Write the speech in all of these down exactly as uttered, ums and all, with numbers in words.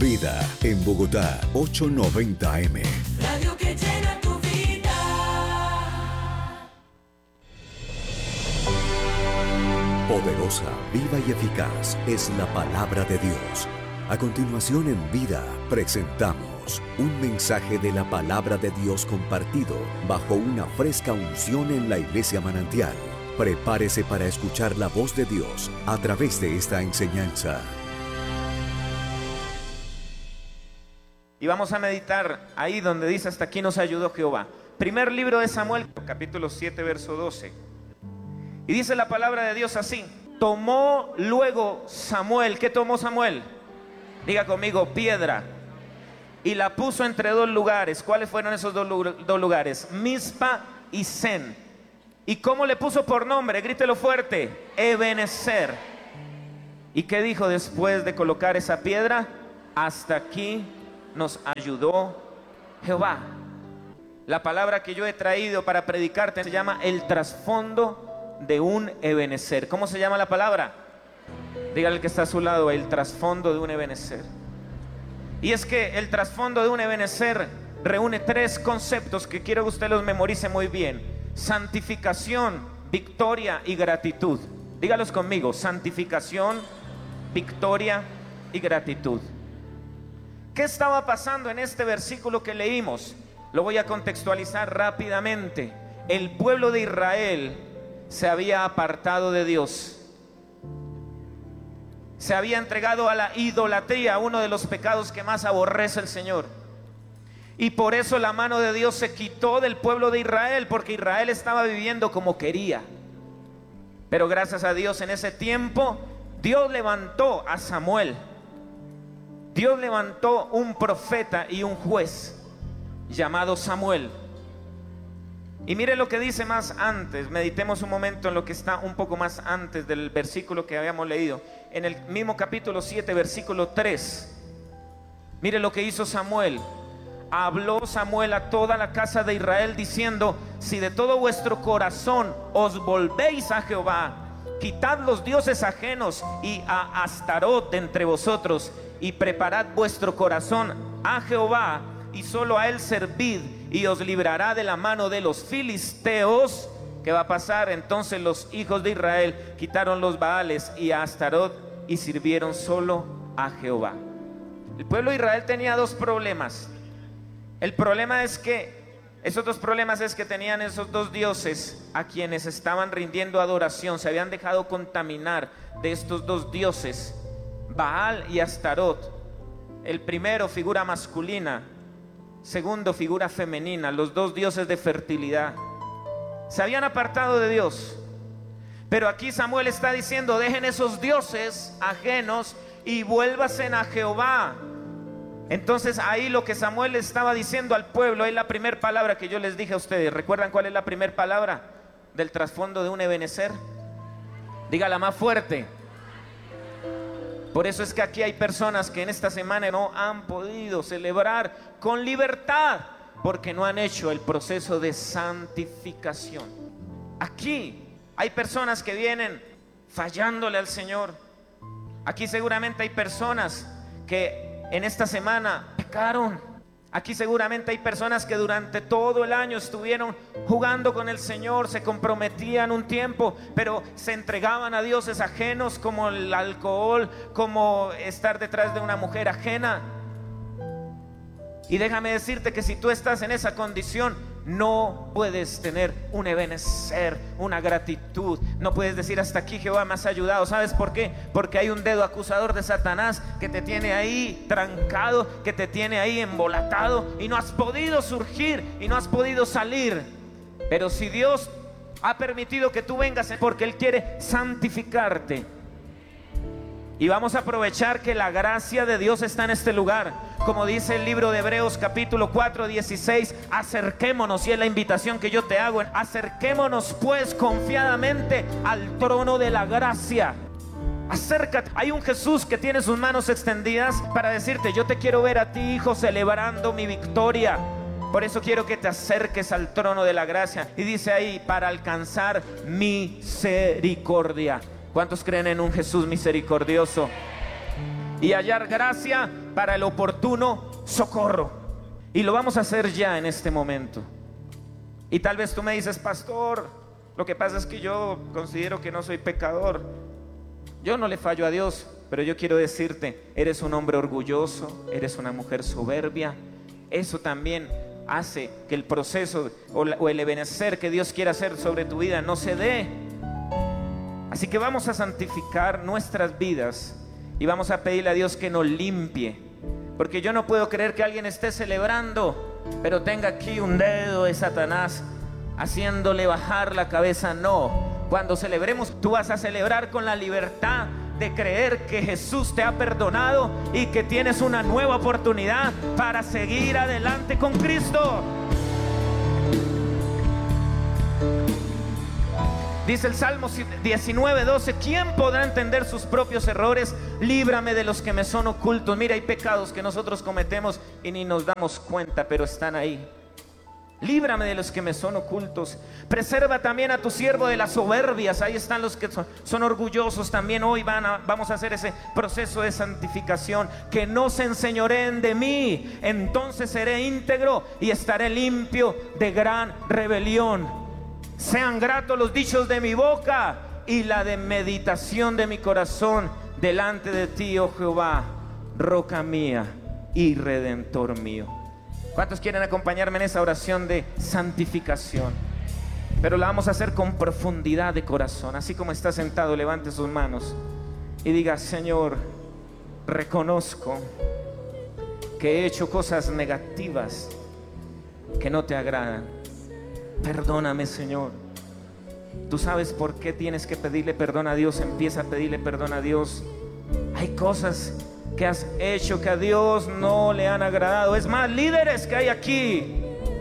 Vida en Bogotá, ochocientos noventa eme. Radio que llena tu vida. Poderosa, viva y eficaz es la palabra de Dios. A continuación en Vida presentamos un mensaje de la palabra de Dios compartido bajo una fresca unción en la Iglesia Manantial. Prepárese para escuchar la voz de Dios a través de esta enseñanza. Y vamos a meditar ahí donde dice: hasta aquí nos ayudó Jehová. Primer libro de Samuel, capítulo siete, verso doce. Y dice la palabra de Dios así: tomó luego Samuel, ¿qué tomó Samuel? Diga conmigo, piedra. Y la puso entre dos lugares. ¿Cuáles fueron esos dos, dos lugares? Mizpa y Sen. ¿Y cómo le puso por nombre? Grítelo fuerte: Ebenezer. ¿Y qué dijo después de colocar esa piedra? Hasta aquí nos ayudó Jehová. La palabra que yo he traído para predicarte se llama el trasfondo de un Ebenezer. ¿Cómo se llama la palabra? Dígale al que está a su lado: el trasfondo de un Ebenezer. Y es que el trasfondo de un Ebenezer reúne tres conceptos que quiero que usted los memorice muy bien: santificación, victoria y gratitud. Dígalos conmigo: santificación, victoria y gratitud. ¿Qué estaba pasando en este versículo que leímos? Lo voy a contextualizar rápidamente. El pueblo de Israel se había apartado de Dios. Se había entregado a la idolatría, uno de los pecados que más aborrece el Señor. Y por eso la mano de Dios se quitó del pueblo de Israel, porque Israel estaba viviendo como quería. Pero gracias a Dios, en ese tiempo Dios levantó a Samuel. Dios levantó un profeta y un juez llamado Samuel. Y mire lo que dice más antes. Meditemos un momento en lo que está un poco más antes del versículo que habíamos leído. En el mismo capítulo siete, versículo tres. Mire lo que hizo Samuel. Habló Samuel a toda la casa de Israel diciendo: si de todo vuestro corazón os volvéis a Jehová, quitad los dioses ajenos y a Astarot de entre vosotros, y preparad vuestro corazón a Jehová, y solo a él servid, y os librará de la mano de los filisteos. ¿Qué va a pasar? Entonces los hijos de Israel quitaron los Baales y a Astarot y sirvieron solo a Jehová. El pueblo de Israel tenía dos problemas. El problema es que Esos dos problemas es que tenían esos dos dioses a quienes estaban rindiendo adoración. Se habían dejado contaminar de estos dos dioses, Baal y Astarot. El primero, figura masculina; segundo, figura femenina, los dos dioses de fertilidad. Se habían apartado de Dios. Pero aquí Samuel está diciendo: dejen esos dioses ajenos y vuélvasen a Jehová. Entonces ahí lo que Samuel le estaba diciendo al pueblo es la primera palabra que yo les dije a ustedes. ¿Recuerdan cuál es la primera palabra del trasfondo de un Ebenezer? Dígala más fuerte. Por eso es que aquí hay personas que en esta semana no han podido celebrar con libertad, porque no han hecho el proceso de santificación. Aquí hay personas que vienen fallándole al Señor. Aquí seguramente hay personas que en esta semana pecaron. Aquí seguramente hay personas que durante todo el año estuvieron jugando con el Señor, se comprometían un tiempo, pero se entregaban a dioses ajenos, como el alcohol, como estar detrás de una mujer ajena. Y déjame decirte que si tú estás en esa condición, no puedes tener un Ebenezer, una gratitud. No puedes decir: hasta aquí Jehová me has ayudado. ¿Sabes por qué? Porque hay un dedo acusador de Satanás que te tiene ahí trancado, que te tiene ahí embolatado, y no has podido surgir y no has podido salir. Pero si Dios ha permitido que tú vengas, es porque Él quiere santificarte. Y vamos a aprovechar que la gracia de Dios está en este lugar. Como dice el libro de Hebreos capítulo cuatro, dieciséis, acerquémonos, y es la invitación que yo te hago: acerquémonos pues confiadamente al trono de la gracia. Acércate. Hay un Jesús que tiene sus manos extendidas para decirte: yo te quiero ver a ti, hijo, celebrando mi victoria. Por eso quiero que te acerques al trono de la gracia. Y dice ahí: para alcanzar misericordia. ¿Cuántos creen en un Jesús misericordioso? y hallar gracia para el oportuno socorro. Y lo vamos a hacer ya en este momento. Y tal vez tú me dices: pastor, lo que pasa es que yo considero que no soy pecador, yo no le fallo a Dios. Pero yo quiero decirte, eres un hombre orgulloso, eres una mujer soberbia. Eso también hace que el proceso o, la, o el ebenecer que Dios quiere hacer sobre tu vida no se dé. Así que vamos a santificar nuestras vidas y vamos a pedirle a Dios que nos limpie. Porque yo no puedo creer que alguien esté celebrando, pero tenga aquí un dedo de Satanás haciéndole bajar la cabeza. No, cuando celebremos, tú vas a celebrar con la libertad de creer que Jesús te ha perdonado y que tienes una nueva oportunidad para seguir adelante con Cristo. Dice el Salmo diecinueve doce: ¿quién podrá entender sus propios errores? Líbrame de los que me son ocultos. Mira, hay pecados que nosotros cometemos y ni nos damos cuenta, pero están ahí. Líbrame de los que me son ocultos. Preserva también a tu siervo de las soberbias. Ahí están los que son, son orgullosos. También hoy van a, vamos a hacer ese proceso de santificación. Que no se enseñoreen de mí, entonces seré íntegro y estaré limpio de gran rebelión. Sean gratos los dichos de mi boca y la de meditación de mi corazón delante de ti, oh Jehová, roca mía y redentor mío. ¿Cuántos quieren acompañarme en esa oración de santificación? Pero la vamos a hacer con profundidad de corazón. Así como está sentado, levante sus manos y diga: Señor, reconozco que he hecho cosas negativas que no te agradan. Perdóname, Señor. Tú sabes por qué tienes que pedirle perdón a Dios. Empieza a pedirle perdón a Dios. Hay cosas que has hecho que a Dios no le han agradado. Es más, líderes que hay aquí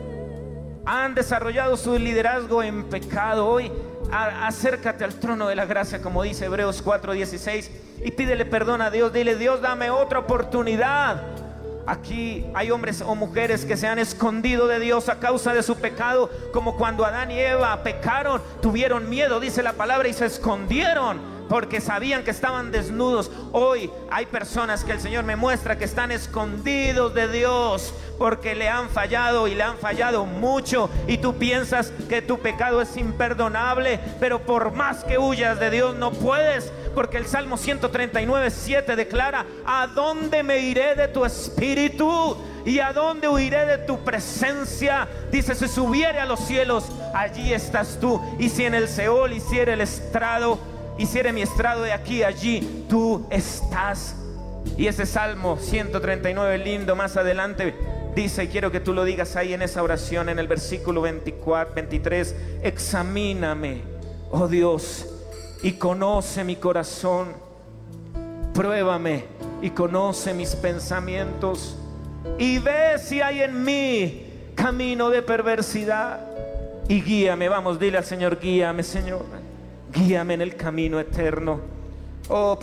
han desarrollado su liderazgo en pecado. Hoy a, acércate al trono de la gracia, como dice Hebreos cuatro dieciséis, y pídele perdón a Dios. Dile: Dios, dame otra oportunidad. Aquí hay hombres o mujeres que se han escondido de Dios a causa de su pecado, como cuando Adán y Eva pecaron, tuvieron miedo, dice la palabra, y se escondieron porque sabían que estaban desnudos. Hoy hay personas que el Señor me muestra que están escondidos de Dios porque le han fallado y le han fallado mucho, y tú piensas que tu pecado es imperdonable, pero por más que huyas de Dios no puedes, porque el Salmo ciento treinta y nueve siete declara: ¿a dónde me iré de tu espíritu? ¿Y a dónde huiré de tu presencia? Dice: si subiere a los cielos, allí estás tú, y si en el Seol hiciere el estrado, hiciere mi estrado de aquí, allí tú estás. Y ese Salmo ciento treinta y nueve lindo, más adelante dice, y quiero que tú lo digas ahí en esa oración, en el versículo veinticuatro, veintitrés: examíname, oh Dios, y conoce mi corazón, pruébame y conoce mis pensamientos, y ve si hay en mí camino de perversidad, y guíame. Vamos, dile al Señor: guíame, Señor, guíame en el camino eterno. Oh,